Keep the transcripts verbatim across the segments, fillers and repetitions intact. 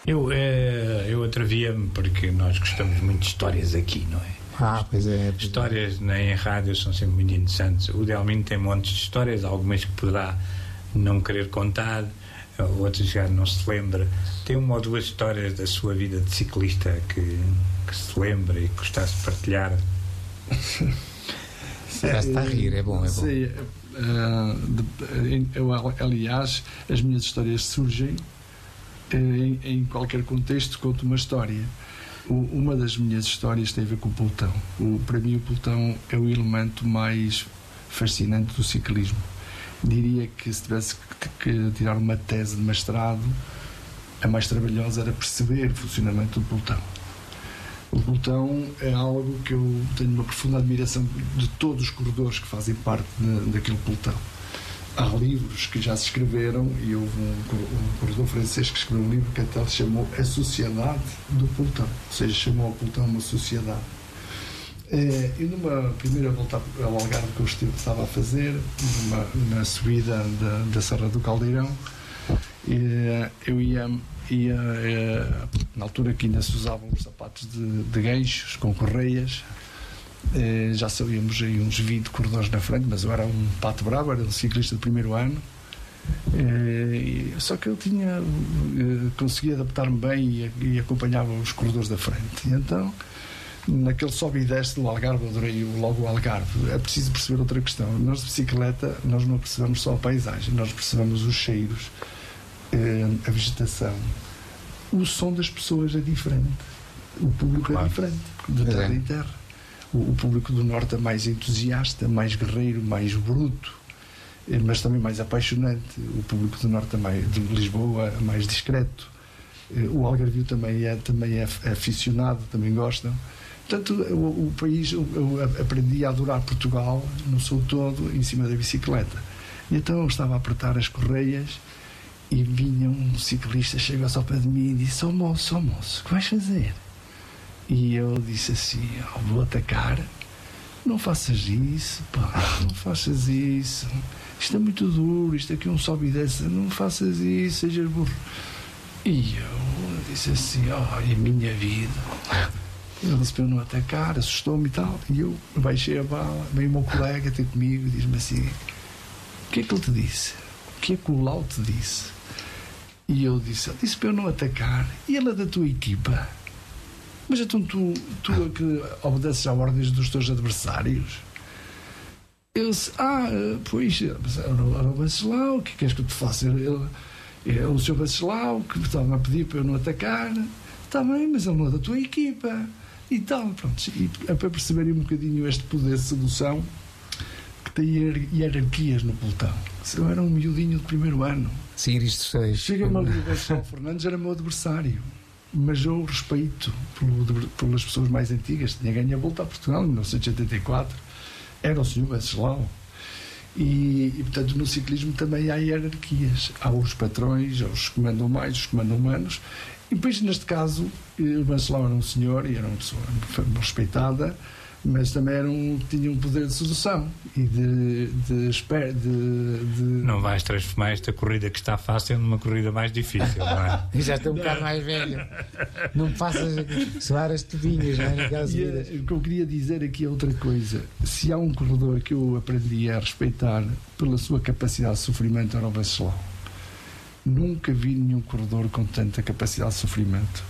Eu, é, eu atravia-me porque nós gostamos muito de histórias aqui, não é? Ah, pois é. Pois histórias é. Em rádio são sempre muito interessantes. O Delmino tem montes de histórias, algumas que poderá não querer contar, outras já não se lembra. Tem uma ou duas histórias da sua vida de ciclista que, que se lembra e que gostasse de partilhar. Já está a rir, é bom, é bom. Sim, uh, eu, aliás, as minhas histórias surgem em, em qualquer contexto. Conto uma história. O, uma das minhas histórias tem a ver com o pelotão. O, para mim o pelotão é o elemento mais fascinante do ciclismo. Diria que se tivesse que, que tirar uma tese de mestrado, a mais trabalhosa era perceber o funcionamento do pelotão. O pelotão é algo que eu tenho uma profunda admiração de todos os corredores que fazem parte de, daquele pelotão. Há livros que já se escreveram, e houve um, um corredor francês que escreveu um livro que até se chamou A Sociedade do Pelotão, ou seja, chamou o pelotão uma sociedade. É, e numa primeira volta ao Algarve que eu estive, estava a fazer, numa, na subida da, da Serra do Caldeirão, e, eu ia, ia é, na altura que ainda se usavam os sapatos de, de ganchos com correias. Eh, já sabíamos aí uns vinte corredores na frente, mas eu era um pato bravo, era um ciclista de primeiro ano, eh, só que eu tinha eh, consegui adaptar-me bem e, e acompanhava os corredores da frente. E então, naquele sobe e desce do Algarve, eu adorei logo o Algarve. É preciso perceber outra questão. Nós de bicicleta, nós não percebemos só a paisagem, nós percebemos os cheiros, eh, a vegetação, o som das pessoas é diferente, o público claro. É diferente, de terra é. em terra. O público do Norte é mais entusiasta, mais guerreiro, mais bruto, mas também mais apaixonante. O público do Norte é mais, de Lisboa é mais discreto. O Algarvio também é, também é aficionado, também gostam. Portanto, o, o país, eu, eu aprendi a adorar Portugal no seu todo em cima da bicicleta. E então eu estava a apertar as correias e vinha um ciclista, chegou-se ao pé de mim e disse: "Ó moço, ó moço, o que vais fazer?" E eu disse assim: oh, vou atacar. Não faças isso, pá, não faças isso, isto é muito duro, isto aqui é um sobe e desce, não faças isso, sejas burro. E eu disse assim: oh, e a minha vida. Ele disse para eu não atacar, assustou-me e tal, e eu baixei a bala, veio o meu colega ter comigo e diz-me assim: o que é que ele te disse? O que é que o Lau te disse? E eu disse: ele disse para eu não atacar, e ele é da tua equipa. Mas então tu, tu é que obedeces à ordens dos teus adversários? Eu disse: ah, pois, era o Bacelau, o que queres que eu te faça? Ele, é o senhor Bacelau que estava a pedir para eu não atacar. Está bem, mas ele não é da tua equipa. E tal, pronto. E é para perceberem um bocadinho este poder de sedução que tem hierarquias no pelotão. Se eu era um miudinho de primeiro ano. Sim, isto sei. Chega-me ali o Bacelau Fernandes, era meu adversário. Mas eu respeito pelo, pelas pessoas mais antigas. Tinha ganho a volta a Portugal em mil novecentos e oitenta e quatro, era o senhor Bacelau. E, e portanto no ciclismo também há hierarquias, há os patrões, há os que mandam mais, os que mandam menos. E depois, neste caso, o Bacelau era um senhor e era uma pessoa respeitada, mas também era um, tinha um poder de sedução e de, de, de, de... Não vais transformar esta corrida que está fácil numa corrida mais difícil, não é? Já estou um bocado mais velho. Não me faças soar as tubinhas, não é? E, o que eu queria dizer aqui é outra coisa. Se há um corredor que eu aprendi a respeitar pela sua capacidade de sofrimento, era o Bacelau. Nunca vi nenhum corredor com tanta capacidade de sofrimento.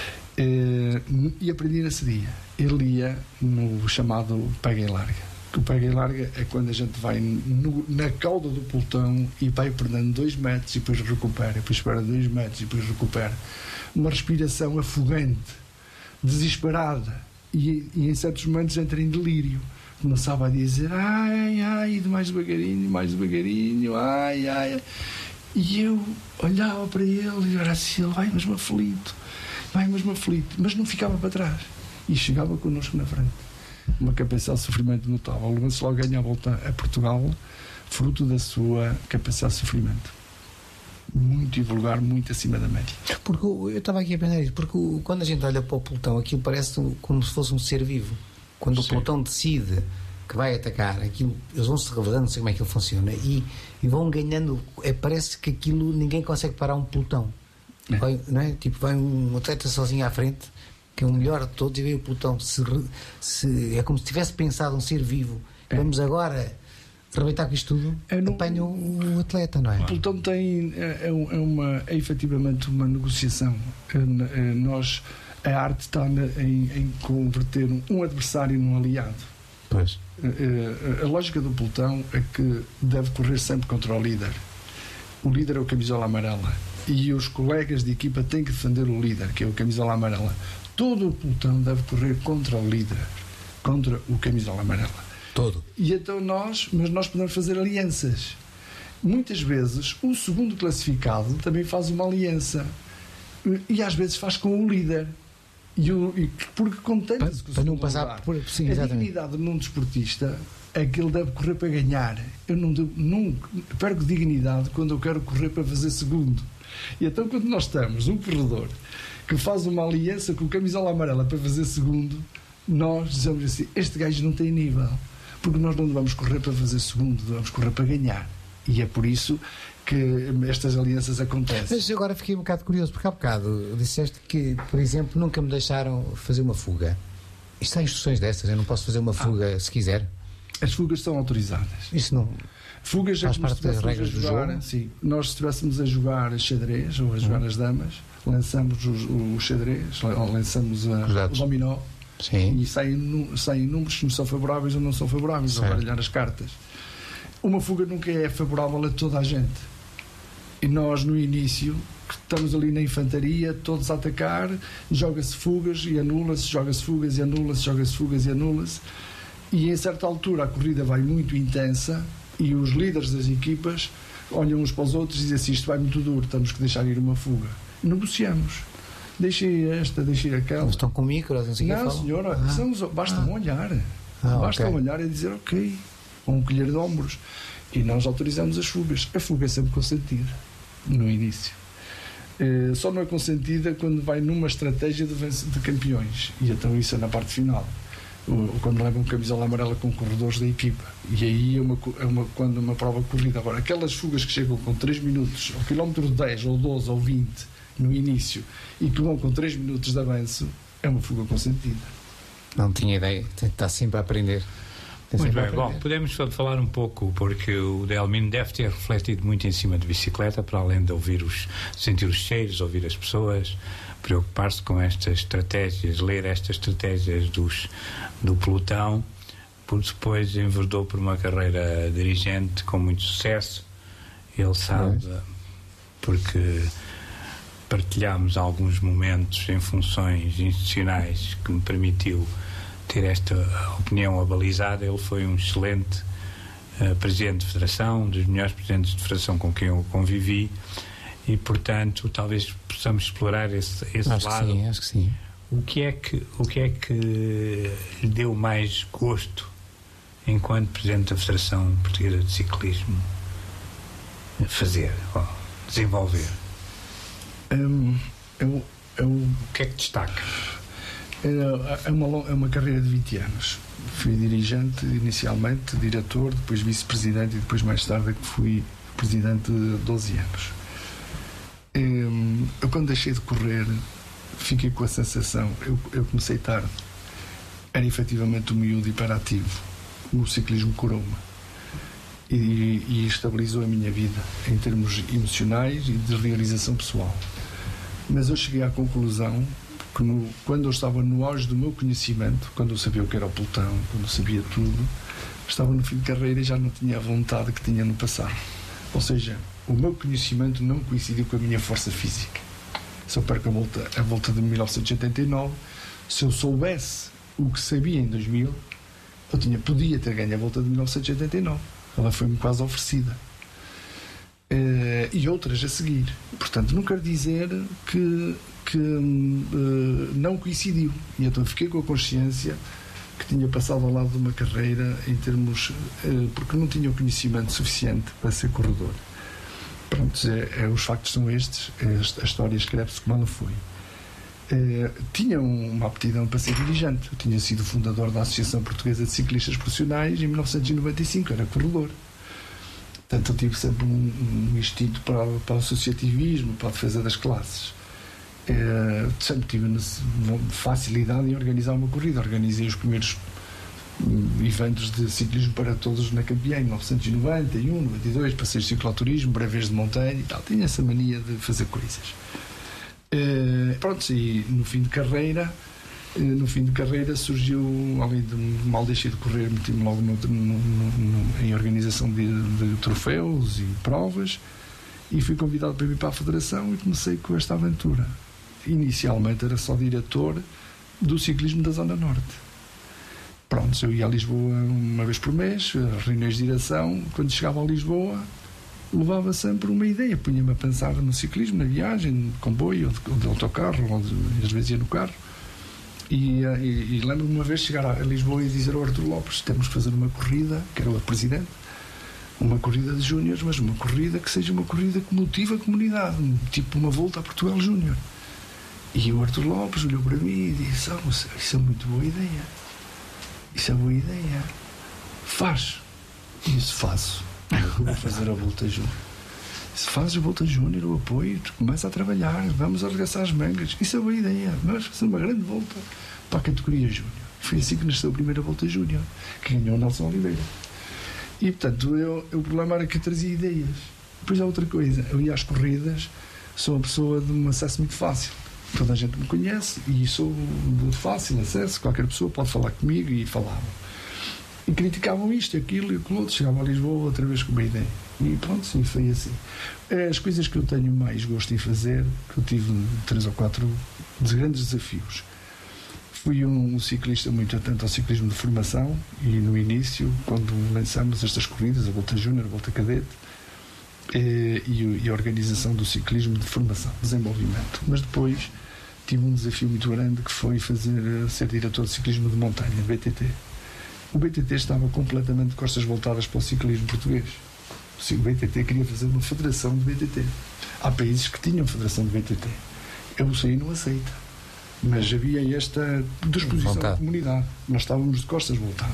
Uh, e aprendi nesse dia. Ele ia no chamado pega e larga. O pega e larga é quando a gente vai no, na cauda do pelotão e vai perdendo dois metros e depois recupera, depois espera dois metros e depois recupera. Uma respiração afogante, desesperada, e, e em certos momentos entra em delírio. Começava a dizer: ai, ai, de mais devagarinho, mais devagarinho, ai, ai. E eu olhava para ele e era assim: ele vai mesmo aflito, vai mesmo aflito, mas não ficava para trás e chegava connosco na frente. Uma capacidade de sofrimento notável. O Bacelau ganha a volta a Portugal fruto da sua capacidade de sofrimento, muito invulgar, muito acima da média. Porque eu estava aqui a pensar isso, porque quando a gente olha para o pelotão, aquilo parece como se fosse um ser vivo. Quando Sim. o pelotão decide que vai atacar, aquilo, eles vão se revelando, não sei como é que ele funciona, e, e vão ganhando, é, parece que aquilo, ninguém consegue parar um pelotão. É. Vai, não é? Tipo, vai um atleta sozinho à frente, que é o melhor de todos, e vem o pelotão. Se, se, é como se tivesse pensado um ser vivo. É. Vamos agora aproveitar com isto tudo, é, não, apanha o, o atleta, não é? O pelotão tem, é, é, uma, é efetivamente uma negociação. É, é, nós, a arte está em, em converter um adversário num aliado. Pois. A, a, a lógica do pelotão é que deve correr sempre contra o líder. O líder é o camisola amarela e os colegas de equipa têm que defender o líder, que é o camisola amarela. Todo o pelotão deve correr contra o líder, contra o camisola amarela. Todo. E então nós, mas nós podemos fazer alianças. Muitas vezes o segundo classificado também faz uma aliança e às vezes faz com o líder. E o, e, porque contente-se com o para não segundo passar lugar. por, sim, a dignidade num desportista é que ele deve correr para ganhar. Eu não, devo, não perco dignidade quando eu quero correr para fazer segundo. E então quando nós temos um corredor que faz uma aliança com o camisola amarela para fazer segundo, nós dizemos assim, este gajo não tem nível, porque nós não vamos correr para fazer segundo, vamos correr para ganhar. E é por isso que estas alianças acontecem. Mas agora fiquei um bocado curioso, porque há bocado disseste que, por exemplo, nunca me deixaram fazer uma fuga. Isto há instruções dessas, eu não posso fazer uma fuga ah. se quiser? As fugas são autorizadas. Isso não... Fugas faz é parte das regras do jogar, jogo? Sim. Nós, se estivéssemos a jogar xadrez ou a jogar hum. as damas, lançamos o, o xadrez, lançamos a, o dominó. Sim. E saem, saem números que não são favoráveis ou não são favoráveis, ao baralhar as cartas. Uma fuga nunca é favorável a toda a gente. E nós, no início, estamos ali na infantaria, todos a atacar, joga-se fugas e anula-se, joga-se fugas e anula-se, joga-se fugas e anula-se. E em certa altura a corrida vai muito intensa e os líderes das equipas olham uns para os outros e dizem assim, isto vai muito duro, temos que deixar ir uma fuga. Negociamos. Deixei esta, deixei aquela. Não estão com micros, não sei o que Não, senhora, ah. são, basta ah. um olhar. Ah, basta okay. um olhar e dizer ok, ou um colher de ombros. E nós autorizamos as fugas. A fuga é sempre consentida, no início. É, só não é consentida quando vai numa estratégia de, de campeões. E então isso é na parte final. Ou quando levam camisola amarela com corredores da equipa. E aí é uma, é uma, quando uma prova corrida. Agora, aquelas fugas que chegam com três minutos, ao quilómetro dez, ou doze, ou vinte, no início, e que vão com três minutos de avanço, é uma fuga consentida. Não tinha ideia, está sempre a aprender. Muito bem, bom, podemos falar um pouco, porque o Delmino deve ter refletido muito em cima de bicicleta, para além de ouvir os, sentir os cheiros, ouvir as pessoas, preocupar-se com estas estratégias, ler estas estratégias dos, do pelotão, por depois enverdou por uma carreira dirigente com muito sucesso. Ele sabe, porque partilhámos alguns momentos em funções institucionais que me permitiu ter esta opinião abalizada. Ele foi um excelente uh, presidente de federação, um dos melhores presidentes de federação com quem eu convivi, e portanto talvez possamos explorar esse, esse acho lado. Que sim, acho que sim. O que é que, o que é que lhe deu mais gosto enquanto presidente da Federação Portuguesa de Ciclismo fazer, oh, desenvolver? Um, eu, eu, o que é que destaca? É uma, é uma carreira de vinte anos. Fui dirigente inicialmente, diretor, depois vice-presidente e depois mais tarde que fui presidente de doze anos. Eu quando deixei de correr fiquei com a sensação, eu, eu comecei tarde, era efetivamente um miúdo hiperativo. O ciclismo curou-me e, e estabilizou a minha vida em termos emocionais e de realização pessoal. Mas eu cheguei à conclusão que no, quando eu estava no auge do meu conhecimento, quando eu sabia o que era o pelotão, quando eu sabia tudo, estava no fim de carreira e já não tinha a vontade que tinha no passado. Ou seja, o meu conhecimento não coincidiu com a minha força física. Se eu perco a volta, a volta de mil novecentos e oitenta e nove, se eu soubesse o que sabia em dois mil, eu tinha, podia ter ganho a volta de mil novecentos e oitenta e nove. Ela foi-me quase oferecida. Uh, e outras a seguir. Portanto, não quero dizer que, que uh, não coincidiu. E então fiquei com a consciência que tinha passado ao lado de uma carreira em termos... Uh, porque não tinha o conhecimento suficiente para ser corredor. Pronto, é, é, os factos são estes, é, a história escreve-se como ela foi. Uh, tinha uma aptidão para ser dirigente. Eu tinha sido fundador da Associação Portuguesa de Ciclistas Profissionais em mil novecentos e noventa e cinco, era corredor. Portanto, eu tive sempre um, um instinto para, para o associativismo, para a defesa das classes. É, sempre tive facilidade em organizar uma corrida. Organizei os primeiros eventos de ciclismo para todos na Campeã em mil novecentos e noventa e um, noventa e dois, passeios de cicloturismo, breves de montanha e tal. Tinha essa mania de fazer coisas. Uh, pronto, e no fim de carreira uh, no fim de carreira surgiu, além de mal deixei de correr, meti-me logo no, no, no, em organização de, de troféus e provas, e fui convidado para ir para a Federação e comecei com esta aventura. Inicialmente era só diretor do ciclismo da Zona Norte. Pronto, eu ia a Lisboa uma vez por mês, reuniões de direção. Quando chegava a Lisboa, levava sempre uma ideia, punha-me a pensar no ciclismo, na viagem, de comboio, ou de, ou de autocarro, ou de, às vezes ia no carro. E, e, e lembro-me uma vez chegar a Lisboa e dizer ao Artur Lopes: temos que fazer uma corrida, que era o presidente, uma corrida de júniores, mas uma corrida que seja uma corrida que motive a comunidade, tipo uma volta a Portugal Júnior. E o Artur Lopes olhou para mim e disse: oh, isso é muito boa ideia. Isso é boa ideia. Faz. E isso faço. Eu vou fazer a Volta Júnior. Se fazes a Volta Júnior, o apoio, tu começa a trabalhar, vamos arregaçar as mangas. Isso é boa ideia. Vamos fazer uma grande volta para a categoria Júnior. Foi assim que nasceu a primeira Volta Júnior, que ganhou o Nelson Oliveira. E, portanto, eu, eu, o problema era que eu trazia ideias. Depois há outra coisa. Eu ia às corridas, sou uma pessoa de um acesso muito fácil. Toda a gente me conhece e sou de fácil acesso, qualquer pessoa pode falar comigo, e falavam. E criticavam isto, aquilo e aquilo outro. Chegava a Lisboa outra vez com uma ideia. E pronto, sim, foi assim. As coisas que eu tenho mais gosto em fazer, que eu tive três ou quatro grandes desafios. Fui um ciclista muito atento ao ciclismo de formação, e no início, quando lançamos estas corridas, a Volta Júnior, a Volta Cadete, e a organização do ciclismo de formação, desenvolvimento. Mas depois tive um desafio muito grande, que foi fazer, ser diretor de ciclismo de montanha, de B T T. O B T T estava completamente de costas voltadas para o ciclismo português. O B T T queria fazer uma federação de B T T. Há países que tinham federação de B T T. Eu o sei, não aceita. Mas havia esta disposição da comunidade. Nós estávamos de costas voltadas.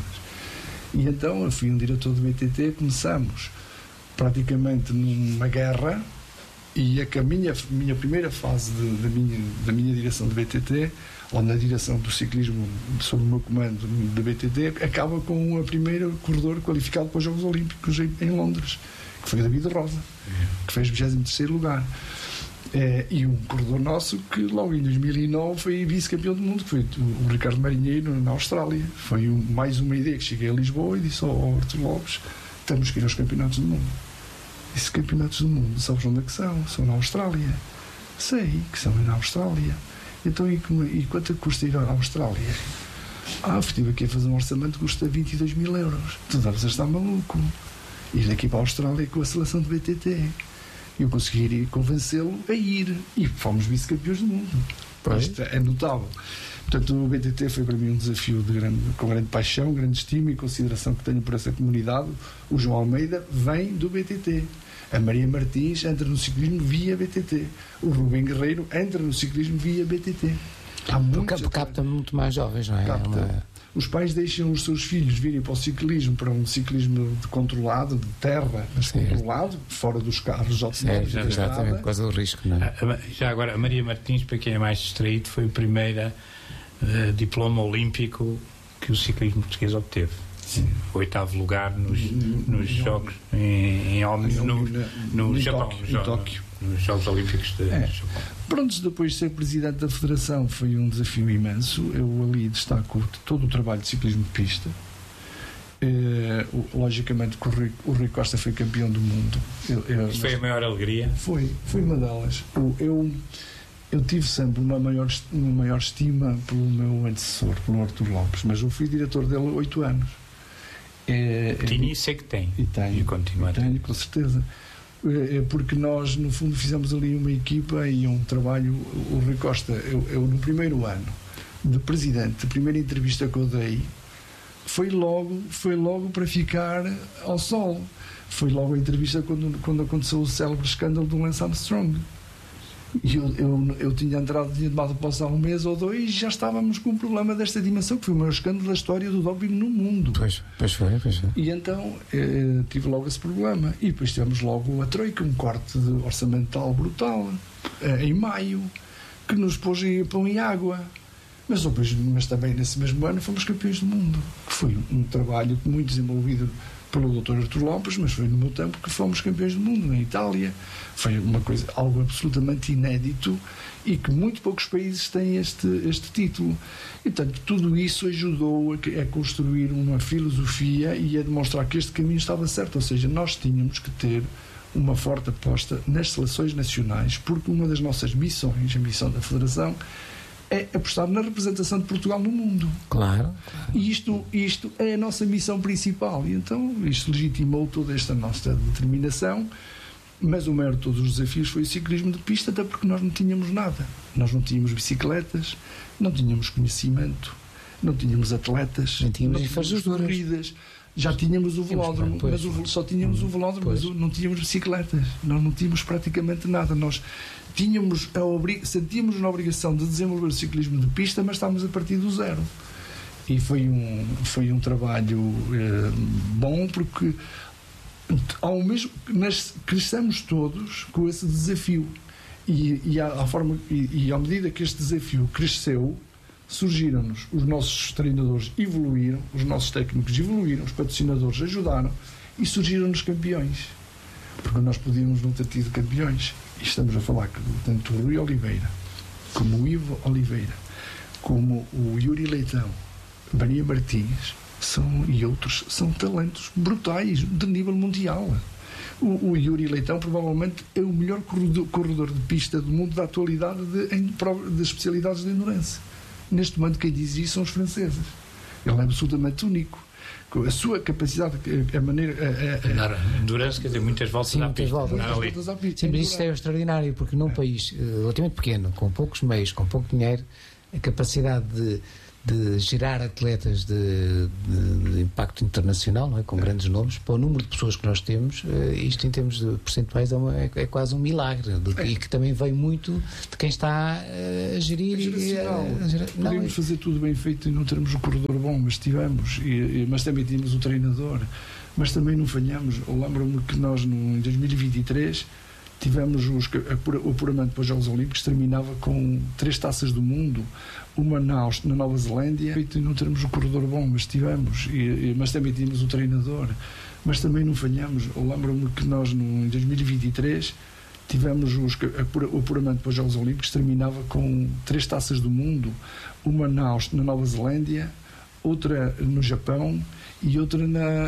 E então eu fui um diretor do B T T, começamos praticamente numa guerra, e a, a minha, minha primeira fase de, da, minha, da minha direção de B T T, ou na direção do ciclismo sob o meu comando da B T T, acaba com a primeira corredor qualificado para os Jogos Olímpicos em, em Londres, que foi David Rosa, que fez vigésimo terceiro lugar. É, e um corredor nosso que logo em dois mil e nove foi vice-campeão do mundo, que foi o, o Ricardo Marinheiro, na Austrália. Foi um, mais uma ideia que cheguei a Lisboa e disse ao, ao Artur Lopes: temos que ir aos campeonatos do mundo. Esses campeonatos do mundo, sabes onde é que são? São na Austrália. Sei que são na Austrália. Então, e, e quanto custa ir à Austrália? Ah, estive aqui a fazer um orçamento que custa vinte e dois mil euros. Tu deves estar maluco. Ir daqui para a Austrália com a seleção de B T T. Eu consegui convencê-lo a ir. E fomos vice-campeões do mundo. Isto é notável. Portanto, o B T T foi para mim um desafio de grande, com grande paixão, grande estima e consideração que tenho por essa comunidade. O João Almeida vem do B T T. A Maria Martins entra no ciclismo via B T T. O Rubem Guerreiro entra no ciclismo via B T T. Há muitos. Porque capta muito mais jovens, não é? Capta. Uma... Os pais deixam os seus filhos virem para o ciclismo, para um ciclismo de controlado, de terra, mas certo, controlado, fora dos carros automóveis. É, exatamente, por causa do risco, não é? Já agora, a Maria Martins, para quem é mais distraído, foi o primeiro uh, diploma olímpico que o ciclismo português obteve. Sim. Oitavo lugar nos, nos Jogos em, em, em, no, no, no Japão, Tóquio, jo, Tóquio. Nos Jogos Olímpicos de é. Japão. Pronto, depois de ser presidente da Federação foi um desafio imenso. Eu ali destaco todo o trabalho de ciclismo de pista. Eh, logicamente que o Rui, o Rui Costa foi campeão do mundo. Eu, eu, Isso foi a maior alegria? Foi, foi uma delas. Eu, eu, eu tive sempre uma maior, uma maior estima pelo meu antecessor, pelo Artur Lopes, mas eu fui diretor dele oito anos. É, Tinha isso é que tem. E tenho, e continua. Tenho, com certeza. É porque nós, no fundo, fizemos ali uma equipa e um trabalho. O Rui Costa, eu, eu no primeiro ano de presidente, a primeira entrevista que eu dei foi logo, foi logo para ficar ao sol. Foi logo a entrevista quando, quando aconteceu o célebre escândalo do Lance Armstrong. E eu, eu, eu tinha entrado, tinha tomado posse há um mês ou dois, e já estávamos com um problema desta dimensão, que foi o maior escândalo da história do doping no mundo. Pois, pois foi, pois foi. E então eh, tive logo esse problema. E depois tivemos logo a Troika, um corte de orçamental brutal, eh, em maio. que nos pôs em pão e água. Mas, depois, mas também nesse mesmo ano fomos campeões do mundo, que foi um trabalho muito desenvolvido pelo doutor Artur Lopes, mas foi no meu tempo que fomos campeões do mundo, na Itália. Foi uma coisa, algo absolutamente inédito e que muito poucos países têm este, este título. E, portanto, tudo isso ajudou a, a construir uma filosofia e a demonstrar que este caminho estava certo. Ou seja, nós tínhamos que ter uma forte aposta nas seleções nacionais, porque uma das nossas missões, a missão da Federação, é apostar na representação de Portugal no mundo. Claro, claro. E isto, isto é a nossa missão principal. E então isto legitimou toda esta nossa determinação, mas o maior de todos os desafios foi o ciclismo de pista, até porque nós não tínhamos nada. Nós não tínhamos bicicletas, não tínhamos conhecimento, não tínhamos atletas, não tínhamos infraestruturas. Corridas. Já tínhamos o velódromo, mas o, só tínhamos o velódromo, mas não tínhamos bicicletas. Nós não tínhamos praticamente nada. Nós tínhamos a obri- sentíamos na obrigação de desenvolver o ciclismo de pista, mas estávamos a partir do zero. E foi um, foi um trabalho eh, bom, porque ao mesmo, nós crescemos todos com esse desafio. E, e, à, à forma, e, e à medida que este desafio cresceu, surgiram-nos, os nossos treinadores evoluíram, os nossos técnicos evoluíram, os patrocinadores ajudaram e surgiram-nos campeões, porque nós podíamos não ter tido campeões. E estamos a falar que tanto o Rui Oliveira como o Ivo Oliveira como o Yuri Leitão, Maria Martins são, e outros são talentos brutais de nível mundial. O, o Yuri Leitão provavelmente é o melhor corredor, corredor de pista do mundo da atualidade de, em, de especialidades de endurance. Neste momento quem diz isso são os franceses. Ele é absolutamente único. A sua capacidade, a maneira... A, a, endurance quer dizer muitas voltas Sim, à muitas pista. voltas. Não, Voltas à pista. Sim, mas isto é extraordinário, porque num é. país uh, relativamente pequeno, com poucos meios, com pouco dinheiro, a capacidade de, de gerar atletas de, de, de impacto internacional, não é? Com é. grandes nomes, para o número de pessoas que nós temos, uh, isto em termos de percentuais é, uma, é, é quase um milagre, de, é. e que também vem muito de quem está uh, a gerir. E, uh, a gerar, Podemos não, fazer tudo bem feito e não termos o corredor bom, mas tivemos, e, e, mas também tínhamos o treinador, mas também não falhamos. Eu lembro-me que nós, no, em dois mil e vinte e três, tivemos os, o apuramento para os Jogos Olímpicos, terminava com três taças do mundo, uma na, na Nova Zelândia, e não termos o corredor bom, mas tivemos, e, e, mas também tínhamos o treinador, mas também não falhamos. Eu lembro-me que nós, no, em dois mil e vinte e três, tivemos os, o apuramento para os Jogos Olímpicos, terminava com três taças do mundo, uma na, na Nova Zelândia, outra no Japão e outra na